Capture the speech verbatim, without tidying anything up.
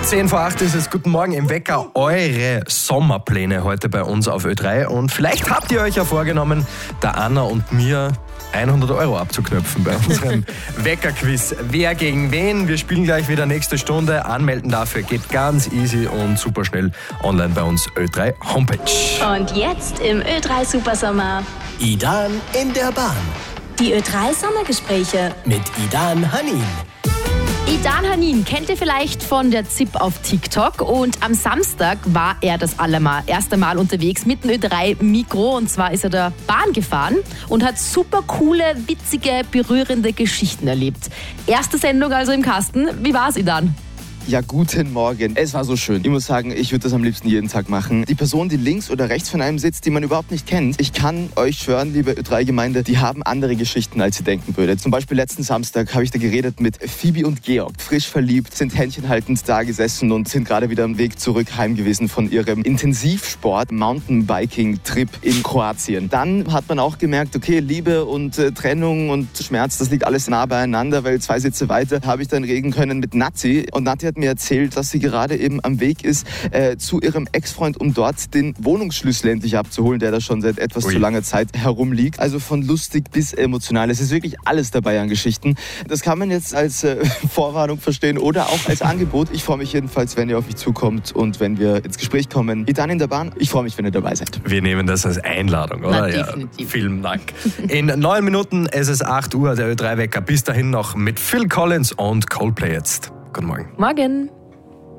zehn vor acht ist es. Guten Morgen im Wecker. Eure Sommerpläne heute bei uns auf Ö drei. Und vielleicht habt ihr euch ja vorgenommen, der Anna und mir hundert Euro abzuknöpfen bei unserem Weckerquiz. Wer gegen wen? Wir spielen gleich wieder nächste Stunde. Anmelden dafür geht ganz easy und super schnell online bei uns Ö drei Homepage. Und jetzt im Ö drei Supersommer Idan in der Bahn. Die Ö drei Sommergespräche mit Idan Hanin. Idan Hanin kennt ihr vielleicht von der Z I P auf TikTok und am Samstag war er das allermal, erste Mal unterwegs mit dem Ö drei Mikro und zwar ist er der Bahn gefahren und hat super coole, witzige, berührende Geschichten erlebt. Erste Sendung also im Kasten. Wie war's, Idan? Ja, guten Morgen. Es war so schön. Ich muss sagen, ich würde das am liebsten jeden Tag machen. Die Person, die links oder rechts von einem sitzt, die man überhaupt nicht kennt, ich kann euch schwören, liebe Ö drei Gemeinde, die haben andere Geschichten, als ihr denken würdet. Zum Beispiel letzten Samstag habe ich da geredet mit Phoebe und Georg. Frisch verliebt, sind händchenhaltend da gesessen und sind gerade wieder am Weg zurück heim gewesen von ihrem Intensivsport Mountainbiking-Trip in Kroatien. Dann hat man auch gemerkt, okay, Liebe und äh, Trennung und Schmerz, das liegt alles nah beieinander, weil zwei Sitze weiter habe ich dann reden können mit Nati. Und Nati hat mir erzählt, dass sie gerade eben am Weg ist äh, zu ihrem Ex-Freund, um dort den Wohnungsschlüssel endlich abzuholen, der da schon seit etwas Ui. zu langer Zeit herumliegt. Also von lustig bis emotional. Es ist wirklich alles dabei an Geschichten. Das kann man jetzt als äh, Vorwarnung verstehen oder auch als Angebot. Ich freue mich jedenfalls, wenn ihr auf mich zukommt und wenn wir ins Gespräch kommen. Idan in der Bahn, ich freue mich, wenn ihr dabei seid. Wir nehmen das als Einladung, oder? Na, definitiv. Ja, vielen Dank. In neun Minuten, es ist acht Uhr, der Ö drei Wecker. Bis dahin noch mit Phil Collins und Coldplay jetzt. Guten Morgen. Morgen.